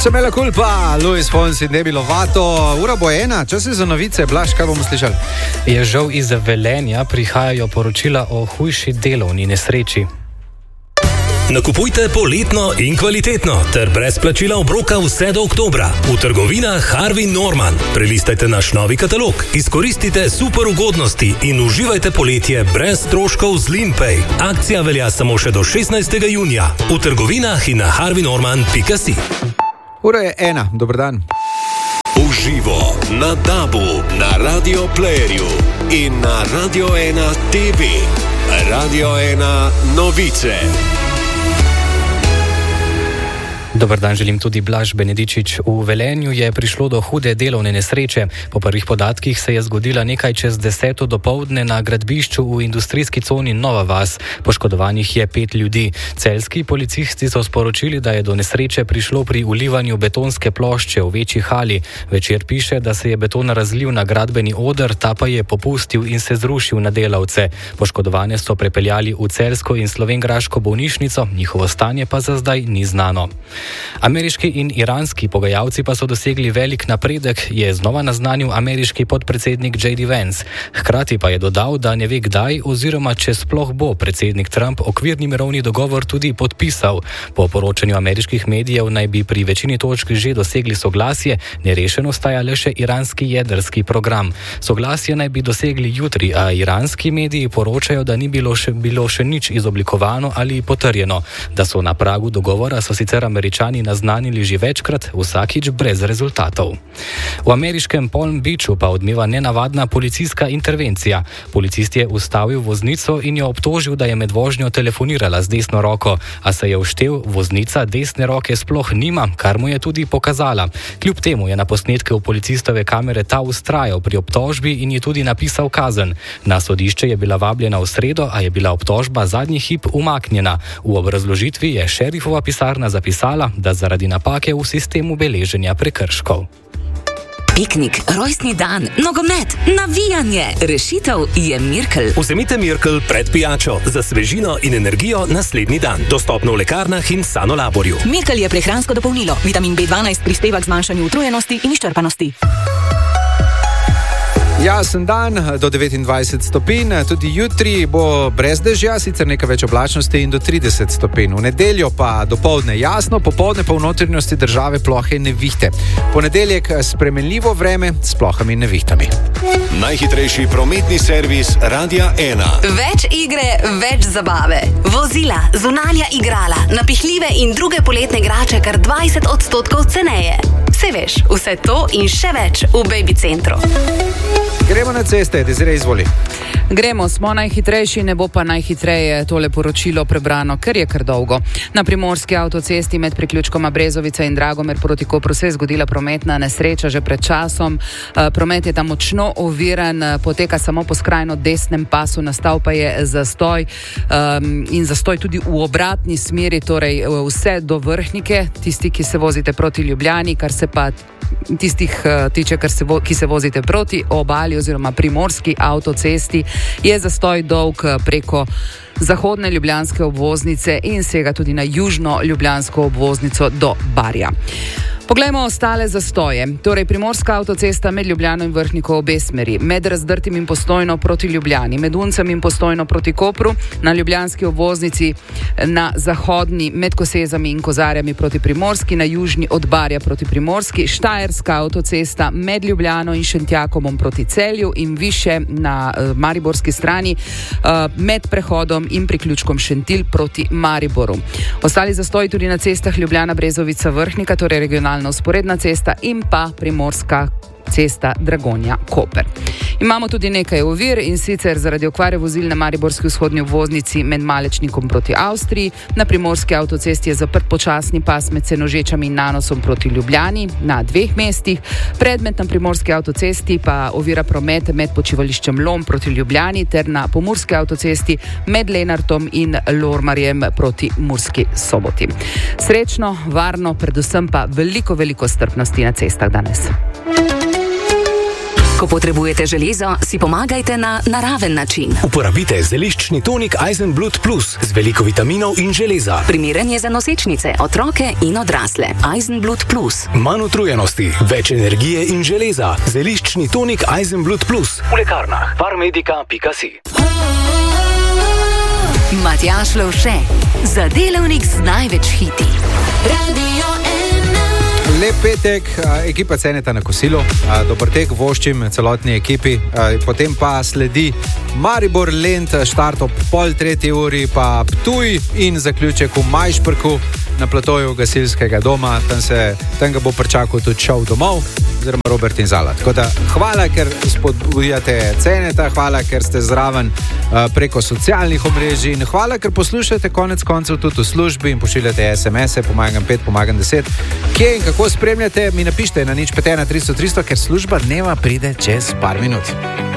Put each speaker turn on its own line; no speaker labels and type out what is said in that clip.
Mela culpa, Luis Fonsi, Demi Lovato, ura bo ena, čas je za novice, Blaž, kaj bomo slišali?
Je žal iz Velenja prihajajo poročila o hujši delovni nesreči.
Nakupujte poletno in kvalitetno ter brez plačila obroka vse do oktobra v trgovinah Harvey Norman. Prelistajte naš novi katalog, izkoristite super ugodnosti in uživajte poletje brez stroškov z Limpay. Akcija velja samo še do 16. junija v trgovinah in na harveynorman.si.
Ura je ena, dober dan.
Uživo na DAB-u, na Radio Playerju in na Radio 1 TV. Radio 1 novice.
Dobar dan, želim tudi Blaž Benedičič. V Velenju je prišlo do hude delovne nesreče. Po prvih podatkih se je zgodila nekaj čez 10. dopoldne na gradbišču v industrijski coni Nova Vas. Poškodovanih je 5 ljudi. Celjski policisti so sporočili, da je do nesreče prišlo pri ulivanju betonske plošče v večji hali. Večer piše, da se je beton razlil na gradbeni oder, ta pa je popustil in se zrušil na delavce. Poškodovane so prepeljali v celjsko in slovenjgraško bolnišnico, njihovo stanje pa za zdaj ni znano. Ameriški in iranski pogajalci pa so dosegli velik napredek, je znova naznanil ameriški podpredsednik J.D. Vance. Hkrati pa je dodal, da ne ve kdaj oziroma če sploh bo predsednik Trump okvirni mirovni dogovor tudi podpisal. Po poročanju ameriških medijev naj bi pri večini točk že dosegli soglasje, nerešeno ostaja le še iranski jedrski program. Soglasje naj bi dosegli jutri, a iranski mediji poročajo, da ni bilo še nič izoblikovano ali potrjeno. Da so na pragu dogovora, so sicer Američani naznanili že večkrat, vsakič brez rezultatov. V ameriškem Palm Beachu pa odmeva nenavadna policijska intervencija. Policist je ustavil voznico in jo obtožil, da je med vožnjo telefonirala z desno roko, a se je vštel, voznica desne roke sploh nima, kar mu je tudi pokazala. Kljub temu je na posnetke v policistove kamere ta vztrajal pri obtožbi in je tudi napisal kazen. Na sodišče je bila vabljena v sredo, a je bila obtožba zadnji hip umaknjena. V obrazložitvi je šerifova pisarna zapisala, da zaradi napake v sistemu beleženja prekrškov.
Piknik, rojstni dan, nogomet, navijanje. Rešitev je Mirkel.
Vzemite Mirkel pred pijačo za svežino in energijo naslednji dan. Dostopno v lekarnah in Sanolaborju.
Mirkel je prehransko dopolnilo. Vitamin B12 prispeva k zmanjšanju utrujenosti in izčrpanosti.
Jasen dan, do 29 stopinj, tudi jutri bo brez dežja, sicer nekaj več oblačnosti in do 30 stopinj. V nedeljo pa dopoldne jasno, popoldne pa v notranjosti države plohe in nevihte. Ponedeljek spremenljivo vreme s plohami in nevihtami.
Najhitrejši prometni servis Radia 1.
Več igre, več zabave. Vozila, zunanja igrala, napihljive in druge poletne igrače kar 20% ceneje. Se veš, vse to in še več v Baby Centru.
Gremo na ceste, Desiree, izvoli.
Gremo, smo najhitrejši, ne bo pa najhitreje tole poročilo prebrano, ker je kar dolgo. Na primorski avtocesti med priključkoma Brezovica in Dragomer proti Kopru se je zgodila prometna nesreča že pred časom. Promet je tam močno oviran, poteka samo po skrajno desnem pasu, nastal pa je zastoj in zastoj tudi v obratni smeri, torej vse do Vrhnike, tisti, ki se vozite proti Ljubljani, kar se pa tistih tiče, ki se vozite proti obali oziroma primorski avtocesti, je zastoj dolg preko zahodne ljubljanske obvoznice in sega tudi na južno ljubljansko obvoznico do Barja. Poglejmo ostale zastoje. Torej, primorska avtocesta med Ljubljano in Vrhniko obe smeri, med Razdrtim in Postojno proti Ljubljani, med Uncem in Postojno proti Kopru, na ljubljanski obvoznici na zahodni med Kosezami in Kozarjami proti Primorski, na južni od Barja proti Primorski, Štajerska avtocesta med Ljubljano in Šentjakomom proti Celju in više na mariborski strani med prehodom in priključkom Šentilj proti Mariboru. Ostali zastoji tudi na cestah Ljubljana, Brezovica, Vrhnika, torej regionalna vzporedna cesta in pa primorska cesta Dragonja Koper. Imamo tudi nekaj ovir in sicer zaradi okvare vozil na mariborski vzhodni obvoznici med Malečnikom proti Avstriji, na primorski avtocesti je zaprt počasni pas med Senožečami in Nanosom proti Ljubljani na 2 mestih, predmet na primorski avtocesti pa ovira promet med počivališčem Lom proti Ljubljani ter na pomurski avtocesti med Lenartom in Lormarjem proti Murski Soboti. Srečno, varno, predvsem pa veliko strpnosti na cestah danes.
Ko potrebujete železo, si pomagajte na naraven način.
Uporabite zeliščni tonik Eisenblut Plus z veliko vitaminov in železa.
Primeren je za nosečnice, otroke in odrasle. Eisenblut Plus.
Manj utrujenosti, več energije in železa. Zeliščni tonik Eisenblut Plus. V lekarnah farmedika.si.
Matjaž Lovše, za delavnik z največ hiti. Radio 1.
Lep petek, ekipa Ceneta na kosilu, dober tek voščim celotni ekipi, potem pa sledi Maribor Lent, štart ob 2:30, pa Ptuj in zaključek v Majšperku na platoju gasilskega doma, tam ga bo pričakal tudi šov domov, oziroma Robert in Zala. Tako da hvala, ker spodbujate Ceneta, hvala, ker ste zraven preko socialnih omrežij in hvala, ker poslušate konec koncev tudi v službi in pošiljate SMS-e, pomagam 5, pomagam 10. Kje in kako spremljate, mi napište na 051 300 300, ker služba dneva pride čez par minut.